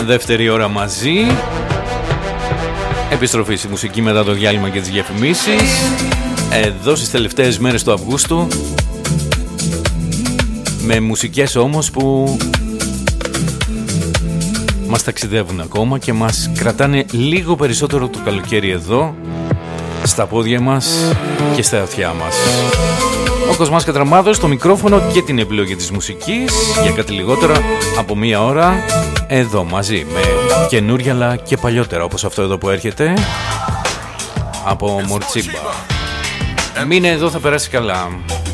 δεύτερη ώρα μαζί. Επιστροφή στη μουσική μετά το διάλειμμα και τις διαφημίσεις. Εδώ στις τελευταίες μέρες του Αυγούστου. Με μουσικές όμως που μας ταξιδεύουν ακόμα και μας κρατάνε λίγο περισσότερο το καλοκαίρι εδώ, στα πόδια μας και στα αυτιά μας. Ο Κοσμάς Κατραμάδος, το μικρόφωνο και την επιλογή της μουσικής για κάτι λιγότερο από μία ώρα, εδώ μαζί με καινούρια αλλά και παλιότερα, όπως αυτό εδώ που έρχεται από Μορτσίμπα. Μείνε εδώ, θα περάσει καλά.